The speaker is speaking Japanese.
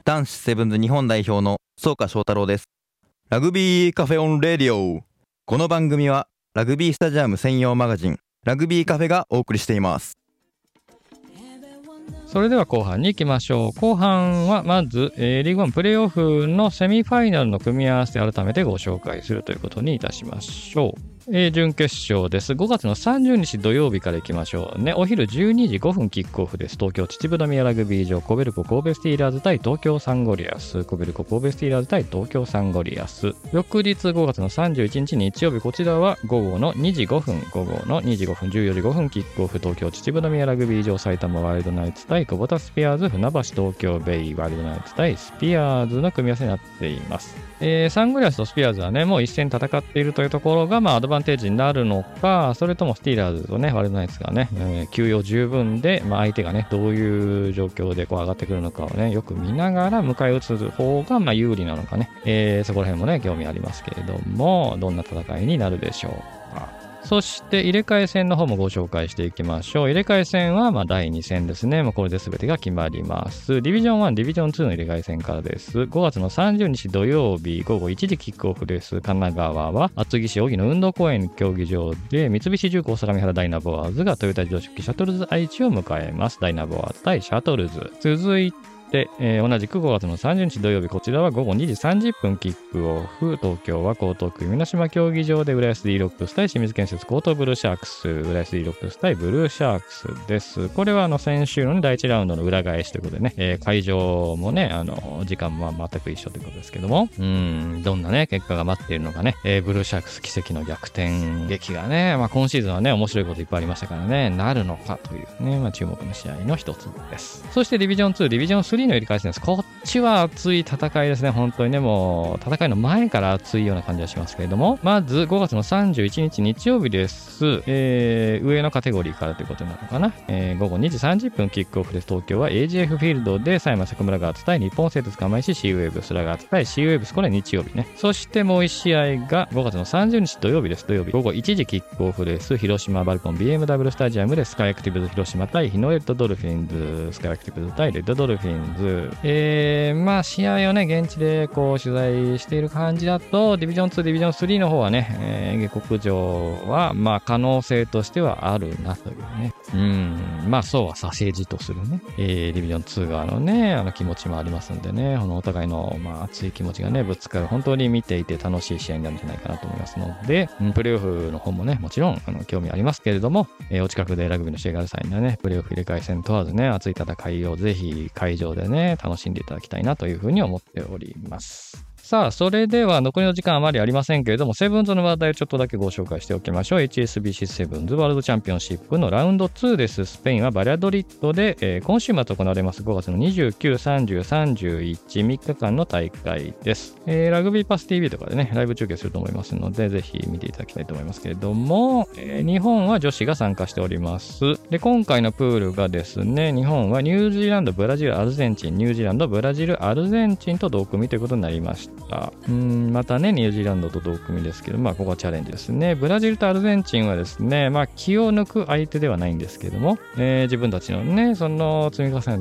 男子セブンズ日本代表の草加翔太郎です。ラグビーカフェオンレディオ。この番組はラグビースタジアム専用マガジンラグビーカフェがお送りしています。 それでは後半に行きましょう。後半はまず、リーグワンプレーオフのセミファイナルの組み合わせ改めてご紹介するということにいたしましょう。準決勝です。5月の30日土曜日から行きましょうね。お昼12時5分キックオフです。東京秩父宮ラグビー場、コベルコ神戸スティーラーズ対東京サンゴリアス。コベルコ神戸スティーラーズ対東京サンゴリアス。翌日5月の31日日曜日、こちらは午後の2時5分、14時5分キックオフ、東京秩父宮ラグビー場、埼玉ワイルドナイツ対久保田スピアーズ、船橋東京ベイワイルドナイツ対スピアーズの組み合わせになっています。サンゴリアスとスピアーズはね、もう一戦戦っているというところが、アドバンテージになるのか、それともスティーラーズとね、ワイルドナイツがね、休養十分で、相手がね、どういう状況で上がってくるのかをね、よく見ながら迎え撃つ方が、有利なのかね、そこら辺もね、興味ありますけれども、どんな戦いになるでしょうか。そして入れ替え戦の方もご紹介していきましょう。入れ替え戦は第2戦ですね。これで全てが決まります。ディビジョン1、ディビジョン2の入れ替え戦からです。5月の30日土曜日午後1時キックオフです。神奈川は厚木市荻野運動公園競技場で三菱重工相模原ダイナボアーズがトヨタ自動車シャトルズ愛知を迎えます。ダイナボアーズ対シャトルズ。続いて同じく5月の30日土曜日、こちらは午後2時30分キックオフ。東京は江東区夢の島競技場で浦安 D ロックス対清水建設江東ブルーシャークス。浦安 D ロックス対ブルーシャークスです。これは先週の、第1ラウンドの裏返しということでね、会場もね、時間も全く一緒ということですけども、どんなね、結果が待っているのかね、ブルーシャークス奇跡の逆転劇がね、今シーズンはね、面白いこといっぱいありましたからね、なるのかというね、注目の試合の一つです。そしてディビジョン2、ディビジョン3の入れ替え戦です。こっちは熱い戦いですね。本当にね、もう戦いの前から熱いような感じがしますけれども、まず5月の31日日曜日です。上のカテゴリーからということになるのかな。午後2時30分キックオフです。東京は AGF フィールドで狭山桜村ガーツ対日本製鉄釜石シーウェーブスラガーツ対シーウェーブス、これは日曜日ね。そしてもう1試合が5月の30日土曜日です。土曜日午後1時キックオフです。広島バルコン BMW スタジアムでスカイアクティブズ広島対日野レッドドルフィンズ、スカイアクティブズ対レッドドルフィンズ。試合をね、現地で取材している感じだと、ディビジョン2、ディビジョン3の方はね、下克上は、可能性としてはあるなというね。そうはさせじとするね。ディビジョン2側のね、気持ちもありますんでね、お互いの、熱い気持ちがね、ぶつかる、本当に見ていて楽しい試合になるんじゃないかなと思いますので、プレーオフの方もね、もちろん、興味ありますけれども、お近くでラグビーの試合がある際にはね、プレーオフ入れ替え戦問わずね、熱い戦いをぜひ会場でね、楽しんでいただきたいなというふうに思っております。さあ、それでは残りの時間あまりありませんけれども、セブンズの話題をちょっとだけご紹介しておきましょう。HSBC セブンズワールドチャンピオンシップのラウンド2です。スペインはバリャドリッドで、今週末行われます5月の29、30、31、3日間の大会です。ラグビーパス TV とかでね、ライブ中継すると思いますので、ぜひ見ていただきたいと思いますけれども、日本は女子が参加しております。で、今回のプールがですね、日本はニュージーランド、ブラジル、アルゼンチン、ニュージーランド、ブラジル、アルゼンチンと同組ということになりました。またね、ニュージーランドと同組ですけど、ここはチャレンジですね。ブラジルとアルゼンチンはですね、気を抜く相手ではないんですけども、自分たちのね、その積み重ね